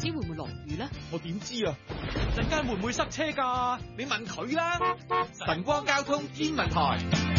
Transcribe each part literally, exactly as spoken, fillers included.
知會唔會落雨咧？ 我點知啊？陣間會唔會塞車㗎？你問佢啦。晨光交通天文台。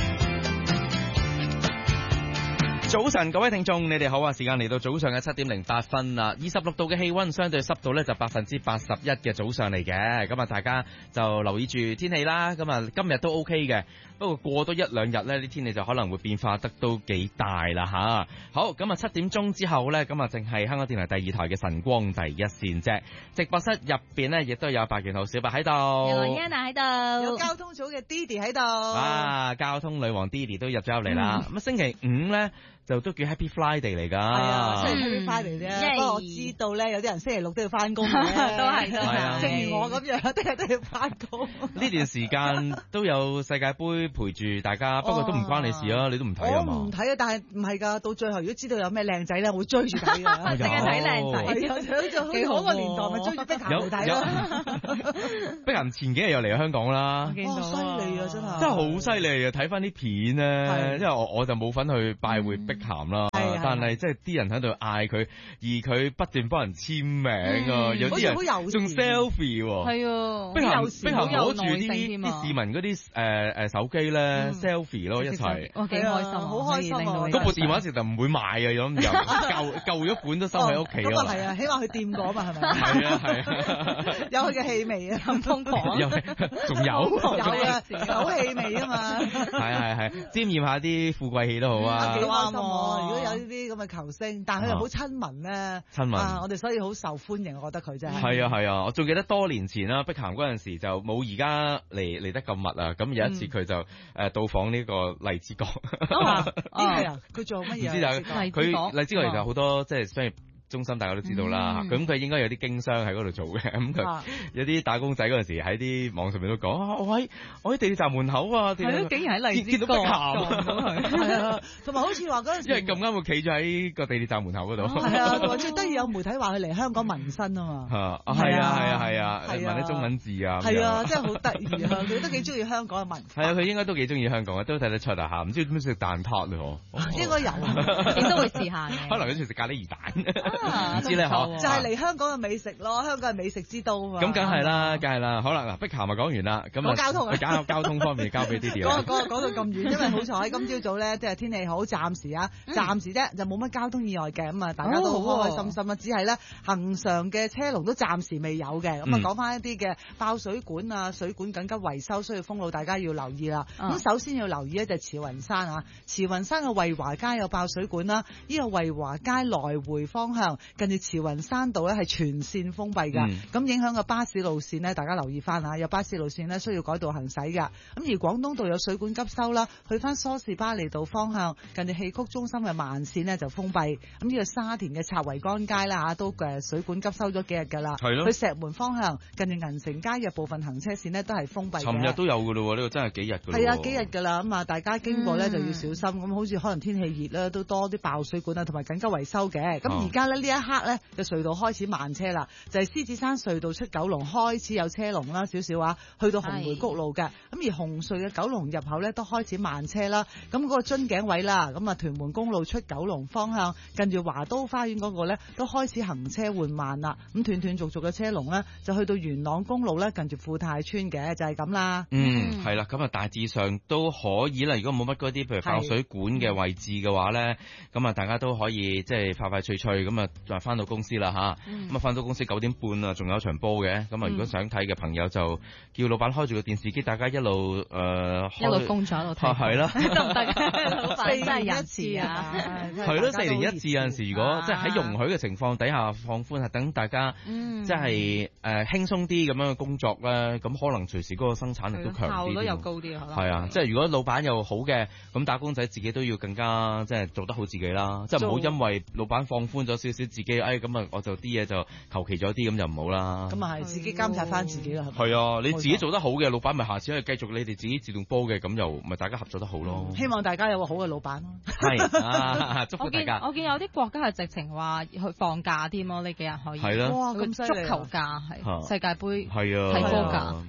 早晨，各位聽眾，你哋好啊！時間嚟到早上嘅七點零八分啦，二十六度嘅氣溫，相對濕度咧就百分之八十一嘅早上嚟嘅。咁啊，大家就留意住天氣啦。咁啊，今日都 OK 嘅，不過過多一兩日咧，啲天氣就可能會變化得都幾大啦吓。好，咁啊七點鐘之後咧，咁啊淨係香港電台第二台嘅晨光第一線啫。直播室入邊咧，亦都有白健豪小白喺度， 有 Anna 喺度， 有交通組嘅 Didi 喺度。 啊，交通女王 Didi 都入咗入嚟啦。咁啊、嗯，星期五咧。就都叫 Happy Friday 嚟㗎，係啊，雖然 Happy Friday 啫，不過我知道咧，有啲人星期六都要翻工嘅， 都係都係， 正如我咁樣，日日都要翻工。 呢段時間都有世界盃陪住大家，不過都唔關你事啊，你都唔睇啊嘛？ 我唔睇啊，但係唔係㗎，到最後如果知道有咩靚仔咧，會追住睇㗎， 淨係睇靚仔， 係啊，就幾好個年代咪追住碧咸嚟睇咯。 碧咸前幾日又嚟香港啦， 哇，犀利啊，真係真係好犀利啊！睇翻啲片咧，因為我我就冇份去拜會碧咸啦。但係即係啲人喺度嗌佢，而佢不斷幫人簽名啊！有啲人仲 selfie 喎，係啊！碧咸碧咸攞住啲啲市民嗰啲誒誒手機咧 selfie 咯，一齊。 哇，幾開心，好開心啊！ 嗰部電話其實唔會賣啊，咁又舊舊咗款都收喺屋企咯。咁啊係啊，起碼佢掂過啊嘛，係咪？ 係啊係啊， 有佢嘅氣味啊，咁瘋狂。 仲有有啊，有氣味啊嘛。 係係係，沾染下啲富貴氣都好啊。 幾開心喎！如果有呢啲咁嘅球星，但係佢又好親民咧， 親民啊！我哋所以好受歡迎，我覺得佢真係。 係啊係啊，我仲記得多年前啦，碧咸嗰陣時就冇而家嚟嚟得咁密啊。咁有一次佢就誒到訪呢個荔枝角。 啊，係啊，佢做乜嘢？ 唔知就佢荔枝角其實好多即係商業中心大家都知道啦，咁佢、嗯、應該有啲經商喺嗰度做嘅，咁佢、啊、有啲打工仔嗰陣時喺啲網上面都講、啊，我喺我喺地鐵站門口啊， 係咯，竟然喺荔枝角， 係啊，同埋好似話嗰陣時， 因為咁啱會企咗喺個地鐵站門口嗰度， 係啊，同埋最得意有媒體話佢嚟香港紋身啊嘛， 係啊係啊係啊，紋啲中文字啊， 係啊，真係好得意啊，佢都幾中意香港嘅文化， 係啊，佢應該都幾中意香港嘅，都睇得出啊嚇，唔知點樣食蛋撻咧嗬， 應該有， 應該會試下嘅， 可能好似食咖喱魚蛋。唔知咧嗬， 就係嚟香港嘅美食咯，香港係美食之都啊嘛。 咁梗係啦，梗係啦。好啦，嗱，碧咸咪講完啦，咁啊， 交通啊， 交交通方面交俾 Didi 啦。 講講講到咁遠，因為好彩今朝早咧，即係天氣好，暫時啊，暫時啫，就冇乜交通意外嘅，咁啊，大家都好開開心心啊。只係咧，恆常嘅車龍都暫時未有嘅。咁啊，講翻一啲嘅爆水管啊，水管緊急維修需要封路，大家要留意啦。咁首先要留意咧就係慈雲山啊，慈雲山嘅惠華街有爆水管啦，呢個惠華街來回方向。近住慈雲山道咧係全線封閉㗎，咁、嗯、影響嘅巴士路線呢，大家留意翻嚇，有巴士路線呢需要改道行駛㗎。咁而廣東道有水管急修啦，去翻梳士巴利道方向，近住戲曲中心嘅慢線呢就封閉。咁呢個沙田嘅插維崗街啦嚇，都誒水管急修咗幾日㗎啦。係咯。去石門方向，近住銀城街嘅部分行車線呢都係封閉嘅。 尋日都有㗎咯喎，呢、呢個真係幾日㗎。 係啊，幾日㗎啦，咁啊大家經過呢就要小心。咁、嗯、好似可能天氣熱啦，都多啲爆水管啊，同埋緊急維修嘅。咁而家呢，呢一刻呢。嘅隧道開始慢車啦，就係、是、獅子山隧道出九龍開始有車龍啦，少少啊，去到紅梅谷路嘅。咁而紅隧嘅九龍入口咧都開始慢車啦。咁嗰個樽頸位啦，咁啊屯門公路出九龍方向，近住華都花園嗰個咧都開始行車緩慢啦。咁斷斷續續嘅車龍咧，就去到元朗公路咧，近住富泰村嘅，就係咁啦。 嗯，係啦，咁啊大致上都可以啦。如果冇乜嗰啲譬如爆水管嘅位置嘅話咧，咁啊大家都可以即係快快脆脆咁啊，就翻到公司啦吓，咁啊翻到公司九點半啊，仲有一場波嘅，咁啊如果想睇嘅朋友就叫老闆開住個電視機，大家一路誒、呃、 一路工作一路睇，係、啊、啦，得唔得？老闆真係仁慈啊， 係咯，四年一次有陣時，如果即係喺容許嘅情況底下放寬，係等大家即係誒輕鬆啲咁樣嘅工作咧，咁可能隨時嗰個生產力都強啲，效率又高啲，可能係啊，即係如果老闆又好嘅，咁打工仔自己都要更加即係做得好自己啦，即係唔好因為老闆放寬咗少少，自己誒咁啊，我就啲嘢就求其咗啲，咁就唔好啦。 咁啊係，自己監察翻自己啦。 係啊，你自己做得好嘅，老闆咪下次可以繼續你哋自己自動波嘅，咁又咪大家合作得好咯。 希望大家有個好嘅老闆咯。 係啊，祝福大家。 我見，我見有啲國家係直情話去放假添咯，呢幾日可以。 係啦。 哇，咁犀利！ 足球假係世界盃係啊， 睇波假。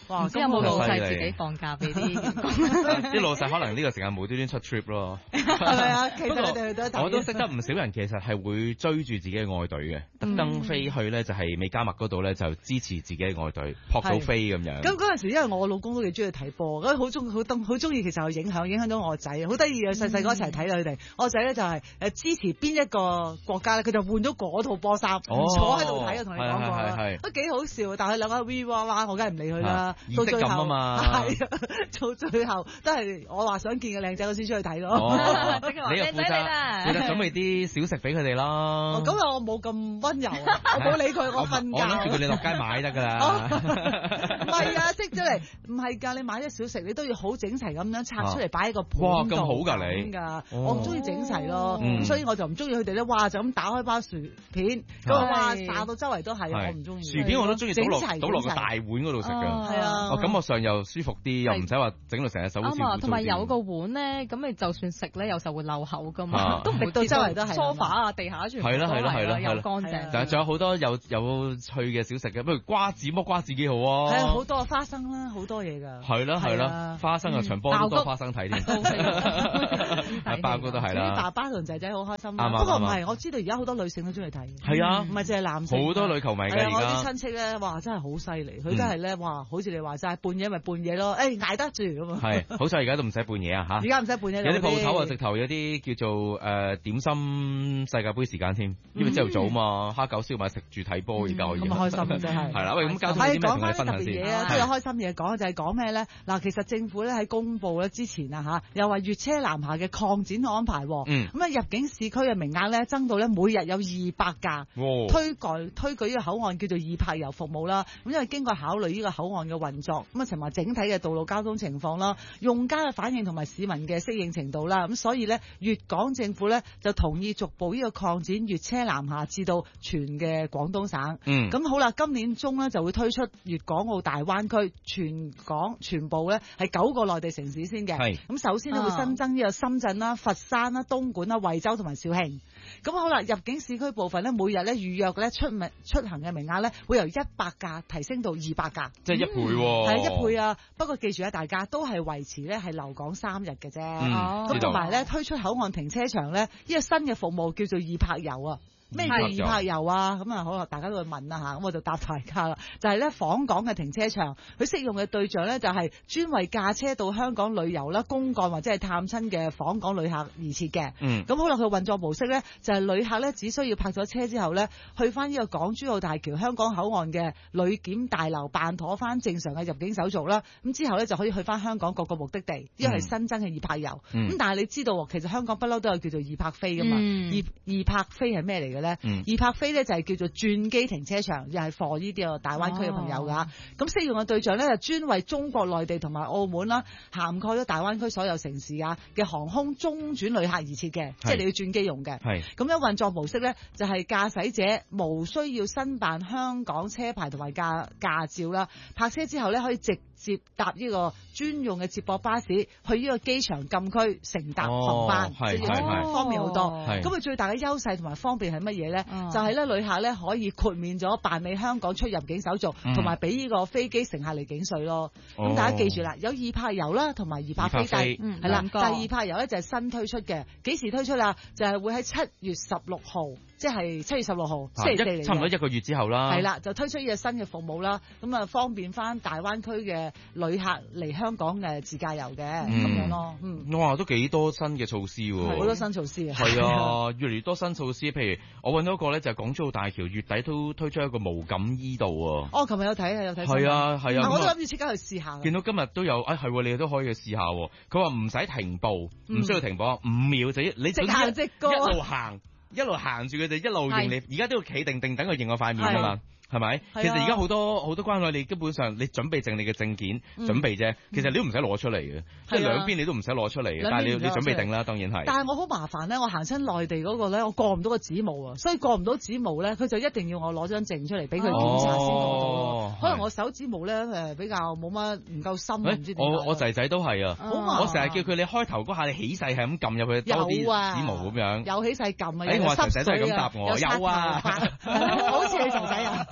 哇！ 唔知有冇老細自己放假俾啲員工？ 啲老細可能呢個時間無端端出 trip 咯， 係咪啊？其實你哋去到睇， 我都識得唔少人其實係會追住自己嘅愛隊嘅，特登飛去咧就係美加墨嗰度咧就支持自己嘅愛隊，撲到飛咁樣。 咁嗰陣時，因為我老公都幾中意睇波，咁好中好登好中意，其實有影響影響到我仔，好得意啊！細細個一齊睇佢哋，我仔咧就係誒支持邊一個國家咧，佢就換咗嗰套波衫，坐喺度睇啊！同你講過啦，都幾好笑。但係佢兩個 V 哇哇，我梗係唔理佢啦。到最後係到最後都係我話想見嘅靚仔，我先出去睇咯。 你又負責負責準備啲小食俾佢哋咯。 咁啊，我冇咁溫柔啊，我冇理佢，我瞓覺。 我諗住佢哋落街買得㗎啦。 唔係啊，即係嚟唔係㗎，你買啲小食你都要好整齊咁樣拆出嚟擺喺個盤度。哇， 咁好㗎你！ 我唔中意整齊咯，咁所以我就唔中意佢哋咧。哇，就咁打開包薯片，咁啊哇炸到周圍都係，我唔中意。 薯片我都中意倒落倒落個大碗嗰度食㗎。係啊，我感覺上又舒服啲，又唔使話整到成隻手好似污糟啲。同埋有個碗咧，咁你就算食咧，有時候會漏口㗎嘛，都唔會到周圍都係。 梳化啊，地下全部係啦係啦係啦， 又乾淨。 但係仲有好多有有趣嘅小食嘅，不如瓜子剝瓜子幾好啊！ 係啊，好多花生啦，好多嘢㗎。 係啦係啦，花生啊，長波都多花生睇添。爆谷都係啦。 爸爸同仔仔好開心。不過唔係，我知道而家好多女性都中意睇。 係啊， 唔係淨係男性。 好多女球迷㗎而家。 我啲親戚咧，哇，真係好犀利，佢真係咧，哇，好似你話齋，半夜咪半夜咯，誒捱得住咁啊。係， 好彩而家都唔使半夜啊嚇。而家唔使半夜。 有啲鋪頭啊，直頭有啲叫做誒點心世界盃時間添，因為朝頭早嘛，蝦餃燒賣食住睇波，而家可以。 咁開心啊真係。 係啦，喂，咁交通有啲咩同你分享先？ 嘢啊，都有開心嘢講，就係講咩咧？嗱，其實政府咧喺公佈咧之前啊嚇，又話粵車南下嘅擴展安排， 嗯， 咁啊入境市區嘅名額咧增到咧每日有二百架，推舉推舉呢個口岸叫做易泊遊服務啦。咁因為經過考慮呢個口岸嘅運作，咁啊尋日整體嘅道路交通情況啦、用家嘅反應同埋市民嘅適應程度啦，咁所以咧粵港政府咧就同意逐步呢個擴展粵車南下至到全嘅廣東省。 嗯， 咁好啦，今年中咧就會推出粵港澳大灣區全港全部咧係九個內地城市先嘅。係，咁首先咧會新增呢個深圳啦、佛山啦、東莞啦、惠州同埋肇慶。咁好啦，入境市區部分咧，每日咧預約咧出名出行嘅名額咧，會由一百架提升到二百架， 即係一倍喎。 係一倍啊！不過記住咧，大家都係維持咧係留港三日嘅啫。咁同埋咧推出口岸停車場咧，呢個新嘅服務叫做易泊遊啊。咩叫易泊遊啊？咁啊，可能大家都會問啦嚇，咁我就答大家啦。就係咧訪港嘅停車場，佢適用嘅對象咧就係專為駕車到香港旅遊啦、公幹或者係探親嘅訪港旅客而設嘅。嗯。咁好啦，佢運作模式咧就係旅客咧只需要泊咗車之後咧，去翻呢個港珠澳大橋香港口岸嘅旅檢大樓辦妥翻正常嘅入境手續啦。咁之後咧就可以去翻香港各個目的地，呢個係新增嘅易泊遊。咁、嗯、但係你知道其實香港不嬲都有叫做易泊飛噶嘛？嗯、易易泊飛係咩嚟嘅？嗯、易泊飛咧就係叫做轉機停車場，又係 for 呢啲大灣區嘅朋友㗎。咁適用嘅對象咧就專為中國內地同埋澳門啦，涵蓋咗大灣區所有城市啊嘅航空中轉旅客而設嘅，即係你要轉機用嘅。係咁樣運作模式咧，就係駕駛者無需要申辦香港車牌同埋駕駕照啦，泊車之後咧可以直接搭呢個專用嘅接駁巴士去呢個機場禁區乘搭航班，即係方便好多。咁佢最大嘅優勢同埋方便係乜嘢咧？就係咧旅客咧可以豁免咗辦理香港出入境手續，同埋俾呢個飛機乘客離境稅咯。咁、哦、大家記住啦，有易泊遊啦，同埋易泊飛，係啦。第二泊遊咧就係新推出嘅，幾時推出啊？就係、是、會喺七月十六號，即係七月十六號星期四嚟嘅， 差唔多一個月之後啦。係啦，就推出呢個新嘅服務啦，咁啊方便翻大灣區嘅旅客嚟香港嘅自駕遊嘅咁、嗯、樣咯。嗯， 哇，都幾多新嘅措施喎！ 好多新措施啊！ 係啊，越嚟越多新措施。譬如我揾到一個咧，就係港珠澳大橋月底都推出一個無感依度喎。 哦，琴日有睇啊，有睇。 係啊，係啊， 我都諗住即刻去試下。 見到今日都有，哎係、啊，你哋都可以去試下。佢話唔使停步，唔、嗯、需要停步，五秒就你直行直過， 一路行一路行住佢哋，一路認你。而家都要企定定等佢認我塊面㗎嘛。係咪？其實而家好多好多關愛，你基本上你準備證你嘅證件、嗯、準備啫。其實你都唔使攞出嚟嘅，即係兩邊你都唔使攞出嚟嘅。但係你你準備定啦，當然係。但係我好麻煩咧，我行親內地嗰個咧，我過唔到個指模啊，所以過唔到指模咧，佢就一定要我攞張證出嚟俾佢檢查先過到咯。可能我手指模咧誒比較冇乜唔夠深，唔、欸、知點解。我我仔仔都係啊，我成日叫佢你開頭嗰下你起勢係咁撳入去多啲指模咁樣。有起勢撳啊！誒、欸、我仔仔都係咁答我，有啊，好似你仔仔啊。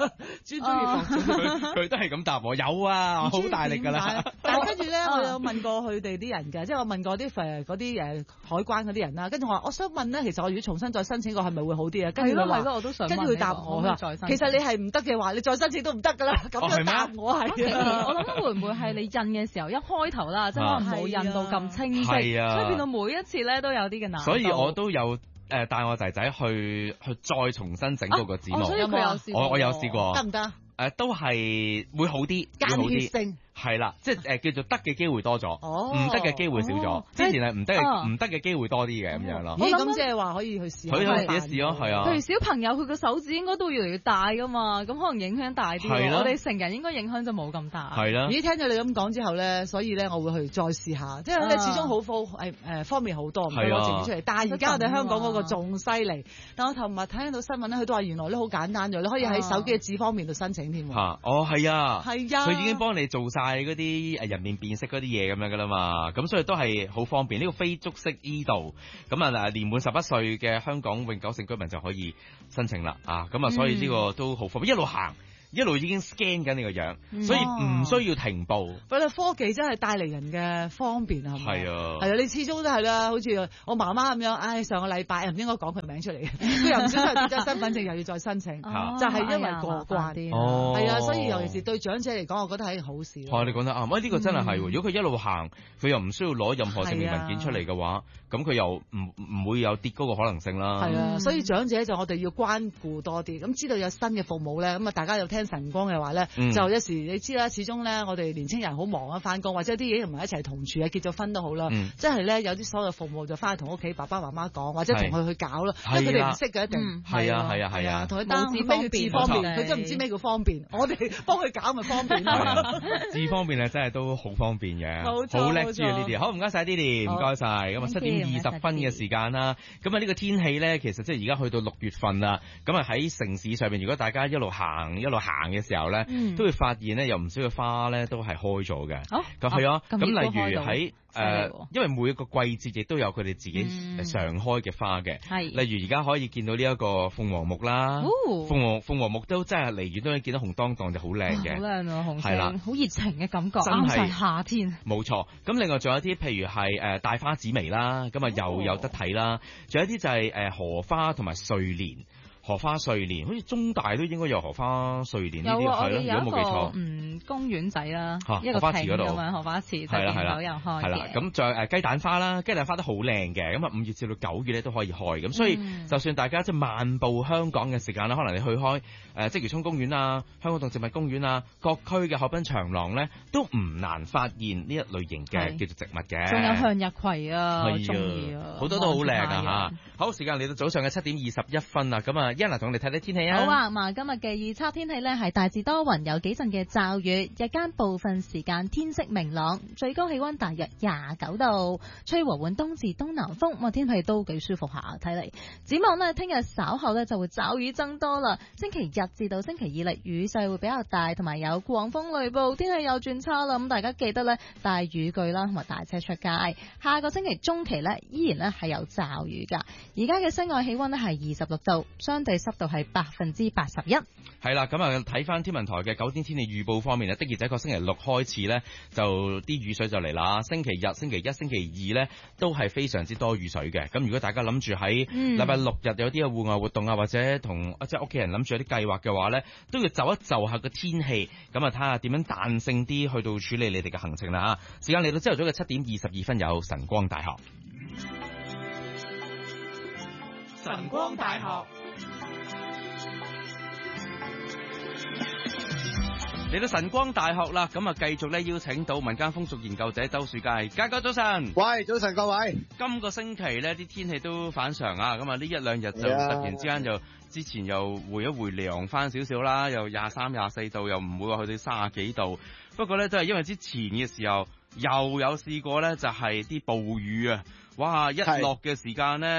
專中意防暑。 佢佢都係咁答我，有啊，好大力㗎啦。 但係跟住咧，我有問過佢哋啲人嘅，即係我問過啲誒嗰啲誒海關嗰啲人啦，跟住我話我想問咧，其實我如果重新再申請過係咪會好啲啊？跟住佢話， 我都想問， 跟住佢答我啦，其實你係唔得嘅話，你再申請都唔得㗎啦。咁樣答我係。 我諗會唔會係你印嘅時候一開頭啦，即係可能冇印到咁清晰，所以變到每一次咧都有啲嘅難度。 所以我都有誒帶我仔仔去去再重新整嗰個字幕。 所以佢有試過， 我我有試過， 得唔得？ 誒都係會好啲， 間歇性。 係啦，即係誒叫做得嘅機會多咗， 哦， 唔得嘅機會少咗。 哦之前係唔得嘅哦唔得嘅機會多啲嘅咁樣咯。 咦，咁即係話可以去試下。 佢可以試一試咯，係啊。 譬如小朋友佢個手指應該都越嚟越大噶嘛，咁可能影響大啲。 係啦我哋成人應該影響就冇咁大。 係啦。 咦，聽咗你咁講之後咧，所以咧我會去再試下，即係咧始終好方誒誒方便好多，唔使我整出嚟。但係而家我哋香港嗰個仲犀利。但我頭日聽到新聞咧，佢都話原來咧好簡單咗，你可以喺手機嘅智方面度申請添。 嚇！哦，係啊。 係啊。 佢已經幫你做晒嗰啲誒人面辨識嗰啲嘢咁樣噶啦嘛，咁所以都係好方便。呢、這個非觸式 e 道，咁啊年滿十一歲嘅香港永久性居民就可以申請啦，啊咁啊所以呢個都好方便，一路行。一路已經 scan 緊你個樣，所以唔需要停步。 佢哋科技真係帶嚟人嘅方便係咪？ 係啊， 係啊，你始終都係啦，好似我媽媽咁樣，唉，上個禮拜唔應該講佢名出嚟，佢又唔小心跌咗身份證，又要再申請，就係因為過關啲。 哦， 係啊，所以尤其是對長者嚟講，我覺得係一件好事。 係你講得啱，喂，呢個真係係，如果佢一路行，佢又唔需要攞任何證明文件出嚟嘅話，咁佢又唔唔會有跌嗰個可能性啦。 係啊，所以長者就我哋要關顧多啲，咁知道有新嘅服務咧，咁啊大家有聽晨光嘅話咧。 嗯、 就有時你知啦，始終咧我哋年青人好忙啊，翻工或者啲嘢唔係一齊同住啊，結咗婚都好啦，嗯、即係咧有啲所有服務就翻去同屋企爸爸媽媽講，或者同佢去搞咯，因為佢哋唔識嘅一定係啊係啊係啊， 同佢單字咩叫字方便，佢都唔知咩叫方便，我哋幫佢搞咪方便咯。 字方便咧真係都好方便嘅， 冇錯好叻知啊呢啲。好唔該晒 Didi，唔該晒。咁啊七點二十分嘅時間啦，咁啊呢個天氣咧其實即係而家去到六月份啦，咁啊喺城市上面，如果大家一路行一路行嘅時候咧。嗯、都會發現咧，有唔少嘅花咧都係開咗嘅。咁係啊，咁、啊、例如喺誒、呃，因為每一個季節亦都有佢哋自己常開嘅花嘅。係、嗯，例如而家可以見到呢一個鳳凰木啦。哦，鳳凰鳳凰木都真係離遠都可以見到紅當當就好靚嘅。好靚啊，紅色。係啦，好熱情嘅感覺，啱晒夏天。冇錯。咁另外仲有啲譬如係誒大花紫薇啦，咁啊又有得睇啦。仲、哦、有一啲就係誒荷花同埋睡蓮。荷花睡蓮，好似中大都應該有荷花睡蓮呢啲係咯，如果冇記錯。嗯，公園仔啦，啊、一個亭咁樣，荷花池就見到有開嘅。係啦，咁再誒雞蛋花啦，雞蛋花都好靚嘅，咁啊五月至到九月咧都可以開，咁、嗯、所以就算大家即係漫步香港嘅時間啦，可能你去開誒鰂魚涌公園啊、香港動植物公園啊、各區嘅海濱長廊咧，都唔難發現呢一類型嘅叫做植物嘅。仲有向日葵啊，我中意啊，好多都好靚啊嚇。好，時間嚟到早上嘅七點二十一分啦，咁啊。一嚟同我哋睇睇天氣啊！好啊，咁今日嘅預測天氣呢係大致多雲，有幾陣嘅驟雨，日間部分時間天色明朗，最高氣溫大約廿九度，吹和緩東至東南風，咁天氣都幾舒服下。睇嚟展望呢，聽日稍後呢就會驟雨增多啦。星期日至到星期二嚟雨勢會比較大，同埋有狂風雷暴，天氣又轉差啦。咁大家記得呢帶雨具啦，同埋帶車出街。下個星期中期呢，依然呢係有驟雨噶。而家嘅室外氣溫呢係二十六度，相對濕度係百分之八十一。係啦，咁啊睇翻天文台嘅九點天氣預報方面呢，的而且確星期六開始呢，就啲雨水就嚟啦。星期日、星期一、星期二呢，都係非常之多雨水嘅。咁如果大家諗住喺禮拜六日有啲嘅戶外活動啊，或者同即係屋企人諗住有啲計劃嘅話呢，都要就一就下個天氣，咁啊睇下點樣彈性啲去到處理你哋嘅行程啦嚇。時間嚟到朝頭早嘅七點二十二分，有晨光大學。晨光大學嚟到晨光大學啦，咁啊繼續咧邀請到民間風俗研究者周樹佳，佳哥早晨。喂，早晨各位。今個星期咧啲天氣都反常啊，咁啊呢一兩日就突然之間就之前又回一回涼翻少少啦，又廿三、廿四度，又唔會話去到三十幾度。不過咧都係因為之前嘅時候又有試過咧，就係啲暴雨啊，哇一落嘅時間咧。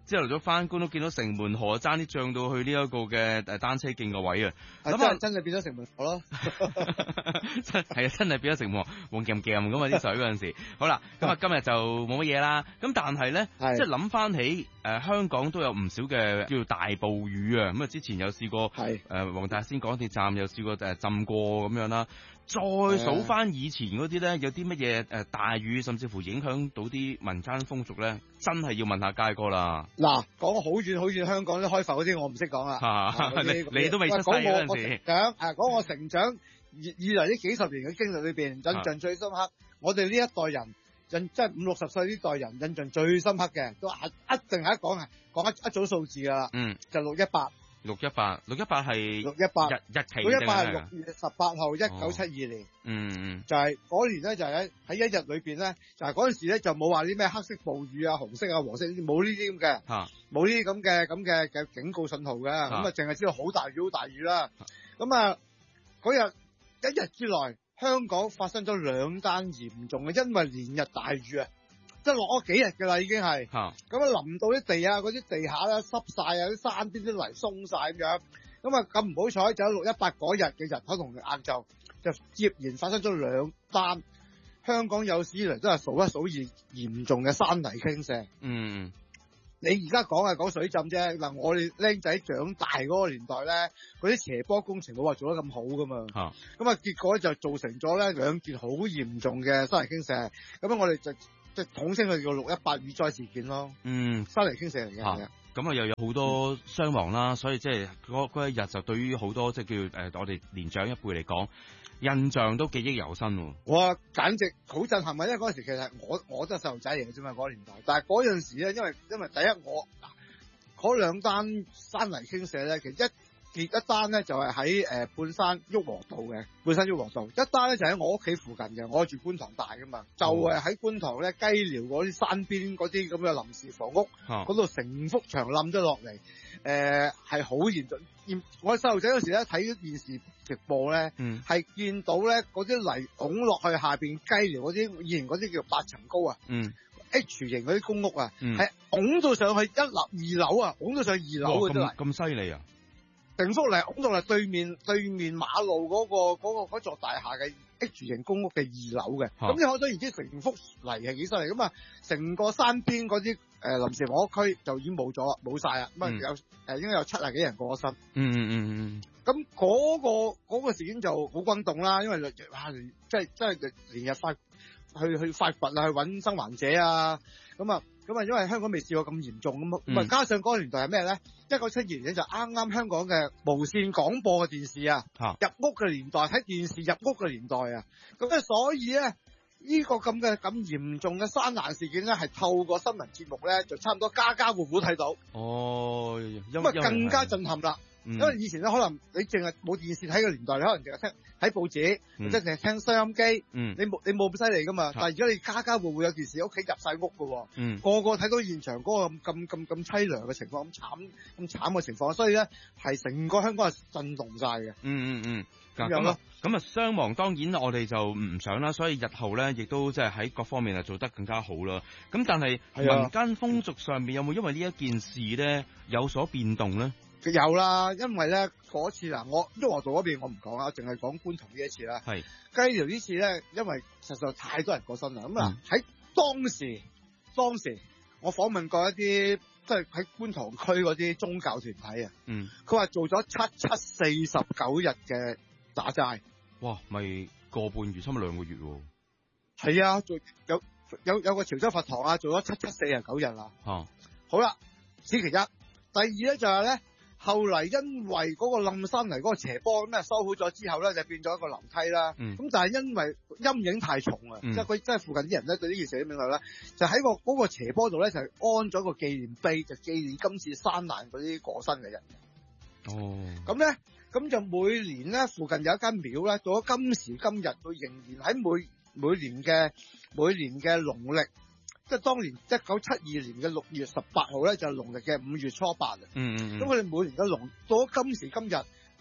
朝頭早翻工都見到城門河爭啲漲到去呢一個嘅誒單車徑個位啊！ 咁啊，真係變咗城門河咯， 真係啊，真係變咗城門河，黃夾夾咁啊啲水嗰陣時。好啦，咁啊今日就冇乜嘢啦。咁但係咧，即係諗翻起誒、呃、香港都有唔少嘅叫做大暴雨啊！咁啊之前有試過誒、呃、黃大仙港鐵站有試過誒浸過咁樣啦。再數翻以前嗰啲咧，有啲乜嘢誒大雨，甚至乎影響到啲民間風俗咧，真係要問下佳哥啦。 嗱，講好遠好遠，香港啲開埠嗰啲我唔識講啦。 你你都未出世嗰陣時。 講誒講我成長以以嚟呢幾十年嘅經歷裏邊，印象最深刻。我哋呢一代人印即係五六十歲呢代人印象最深刻嘅，都係一定係一講係講一一組數字噶啦。嗯，就六一八。六一八， 六一八係六一八日日期六一八係六月十八號，一九七二年。 嗯嗯， 就係嗰年咧，就係喺喺一日裏邊咧，就係嗰陣時咧就冇話啲咩黑色暴雨啊、紅色啊、黃色，冇呢啲咁嘅，冇呢啲咁嘅咁嘅嘅警告信號嘅，咁啊淨係知道好大雨好大雨啦。咁啊嗰日一日之內，香港發生咗兩單嚴重嘅，因為連日大雨啊。即係落咗幾日㗎啦，已經係。咁啊淋到啲地啊，嗰啲地下咧濕晒啊，啲山邊啲泥鬆晒咁樣。咁啊咁唔好彩，就喺六一八嗰日嘅日頭同晏晝，就接連發生咗兩單香港有史以嚟都係數一數二嚴重嘅山泥傾瀉。嗯。你而家講係講水浸啫，嗱我哋僆仔長大嗰個年代咧，嗰啲斜坡工程冇話做得咁好噶嘛。咁啊結果就造成咗咧兩件好嚴重嘅山泥傾瀉。咁樣我哋就。即係統稱佢叫六一八雨災事件咯。嗯，山泥傾瀉嚟嘅。 咁啊又有好多傷亡啦，所以即係嗰嗰一日就對於好多即係叫誒、呃、我哋年長一輩嚟講，印象都記憶猶新喎。 哇，簡直好震撼啊！因為嗰陣時其實我我都係細路仔嚟嘅啫嘛，嗰個年代。但係嗰陣時咧，因為因為第一我嗰兩單山泥傾瀉咧，其實一。一單咧就係喺誒半山旭龢道嘅，半山旭龢道，一單咧就喺我屋企附近嘅，我住觀塘大噶嘛，嗯、就係喺觀塘咧雞寮嗰啲山邊嗰啲咁嘅臨時房屋，嗰度成幅牆冧咗落嚟，誒係好嚴重。我細路仔嗰時咧睇電視直播咧，係、嗯、見到咧嗰啲泥拱落去下邊雞寮嗰啲，以前嗰啲叫八層高啊。嗯H 型嗰啲公屋啊，係拱、嗯、到上去一樓二樓啊，拱到上二樓嘅真係。 咁犀利啊！ 成幅泥拱到嚟對面對面馬路嗰、嗰個嗰、嗰個嗰座大廈嘅 H 型公屋嘅二樓嘅，咁、啊、你可想而知成幅泥係幾犀利咁啊！成個山邊嗰啲誒臨時房屋區就已經冇咗，冇晒啦。咁啊、嗯、有誒、呃、應該有七十幾人過咗身。嗯嗯嗯嗯。咁、嗯、嗰、嗰個嗰、嗰個事件就好轟動啦，因為哇，即係即係連日發去去發掘啊，去揾生還者啊，咁啊。咁啊，因為香港未試過咁嚴重咁，咁、嗯、啊加上嗰個年代係咩咧？一九七二年就啱啱香港嘅無線廣播嘅電視啊，入屋嘅年代，睇電視入屋嘅年代啊，咁咧所以咧呢、呢個咁嘅咁嚴重嘅山難事件咧，係透過新聞節目咧，就差唔多家家戶戶睇到。哦，咁啊更加震撼啦。因為以前咧，可能你淨係冇電視睇嘅年代，你可能淨係聽睇報紙，或者淨係聽收音機。嗯，你冇你冇咁犀利噶嘛？但係而家你家家戶戶有電視，屋企入晒屋噶。嗯，個個睇到現場嗰個咁咁咁咁淒涼嘅情況，咁慘咁慘嘅情況，所以咧係成個香港係震動晒嘅。嗯嗯嗯，咁樣咯。咁啊，傷亡當然我哋就唔想啦，所以日後咧亦都即係喺各方面啊做得更加好啦。咁但係民間風俗上面有冇因為呢一件事咧有所變動咧？有啦，因為咧嗰次嗱，我旭龢道嗰邊我唔講啦，淨係講觀塘呢一次啦。係雞寮呢次咧，因為實在太多人過身啦。咁啊喺當時，當時我訪問過一啲即係喺觀塘區嗰啲宗教團體啊。嗯，佢話做咗七七四十九日嘅打齋。哇，咪個半月，差唔多兩個月喎。係啊，做有有有個潮州佛堂啊，做咗七七四十九日啦。哦，好啦，此其一。第二咧就係咧。後嚟因為嗰個冧山泥嗰個斜坡咁咧修好咗之後咧，就變咗一個樓梯啦。咁、嗯、但係因為陰影太重啊、嗯，即係佢即係附近啲人咧對呢件事嘅影響咧，就喺個嗰個斜坡度咧就安咗個紀念碑，就紀念今次山難嗰啲過身嘅人。哦，咁咧咁就每年咧附近有一間廟咧，到咗今時今日，佢仍然喺每每年嘅每年嘅農曆。即係當年一九七二年嘅六月十八號咧，就係農曆嘅五月初八啊。嗯嗯。咁佢哋每年嘅農到咗今時今日，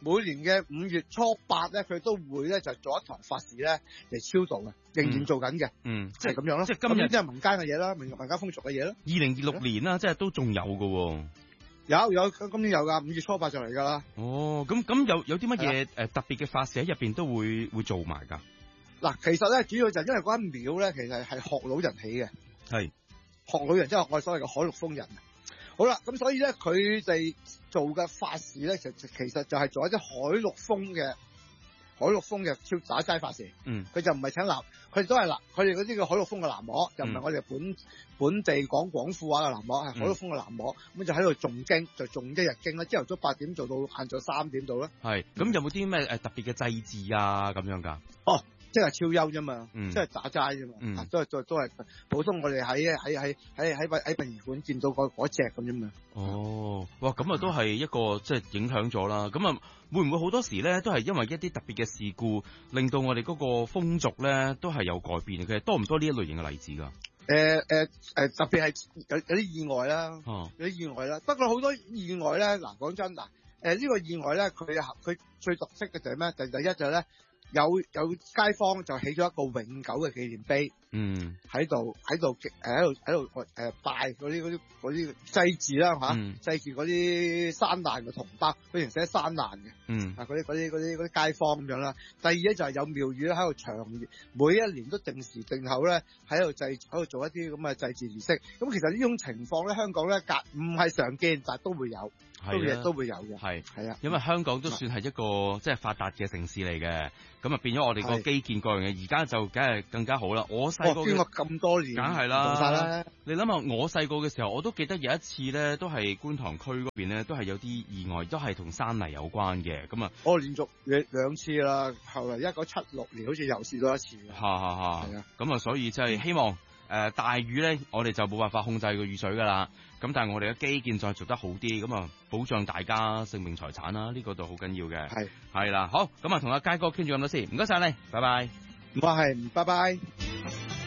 每年嘅五月初八咧，佢都會咧就做一堂法事咧嚟超度嘅，仍然做緊嘅。 嗯， 即係咁樣咯。 即係今日即係民間嘅嘢啦，民民間風俗嘅嘢啦。 二零二六年啦，即係都仲有㗎。 有有，今年有㗎，五月初八就嚟㗎啦。 哦，咁咁有有啲乜嘢誒特別嘅法事喺入邊都會會做埋㗎？ 嗱，其實咧主要就係因為嗰間廟咧，其實係學老人起嘅。 係學老人即係我所謂嘅海陸豐人。好啦，咁所以咧佢哋做嘅法事咧，其實其實就係做一啲海陸豐嘅海陸豐嘅超打齋法事。 嗯， 佢就唔係請南，佢哋都係南，佢哋嗰啲叫海陸豐嘅南無，就唔係我哋本、嗯、本地講廣府話嘅南無，係海陸豐嘅南無。咁、嗯、就喺度誦經，就誦一日經啦。朝頭早八點做到晏晝三點度啦。係，咁有冇啲咩誒特別嘅祭祀啊咁樣㗎？哦。即係超幽啫嘛，嗯、即係打齋啫嘛，嗯、都係都都係普通我哋喺喺喺喺喺喺殯儀館見到嗰嗰隻咁啫嘛。哦，哇，咁啊都係一個即係影響咗啦。咁啊會唔會好多時咧都係因為一啲特別嘅事故，令到我哋嗰個風俗咧都係有改變嘅？其實多唔多呢一類型嘅例子㗎？誒誒誒，特別係有有啲意外啦，哦、有啲意外啦。不過好多意外咧，嗱講真嗱，誒、呃、呢、呢個意外咧，佢佢最特色嘅就係咩？第第一就係咧。有有街坊就起咗一個永久嘅紀念碑，嗯，喺度喺度誒喺度喺度誒拜嗰啲嗰啲嗰啲祭祀啦嚇，祭祀嗰啲山難嘅同胞，佢形寫山難嘅，嗯，啊嗰啲嗰啲嗰啲嗰啲街坊咁樣啦。第二咧就係有廟宇咧喺度長每一年都定時定候咧喺度祭喺度做一啲咁嘅祭祀儀式。咁其實呢種情況咧，香港咧隔唔係常見，但係都會有。都會都會有嘅，係係啊，因為香港都算係一個即係發達嘅城市嚟嘅，咁啊變咗我哋個基建各樣嘢，而家就梗係更加好啦。我細個經過咁多年，梗係啦，做曬啦。你諗下，我細個嘅時候，我都記得有一次咧，都係觀塘區嗰邊咧，都係有啲意外，都係同山泥有關嘅。咁啊，我連續兩兩次啦，後來一九七六年好似又試咗一次。嚇嚇嚇！係啊，咁啊，所以真係希望。誒、呃、大雨咧，我哋就冇辦法控制個雨水噶啦。咁但係我哋嘅基建再做得好啲，咁啊保障大家性命財產啦，呢、這個就好緊要嘅。係係啦，好，咁啊同阿佳哥傾住咁多先，唔該晒你，拜拜。唔該係，拜拜。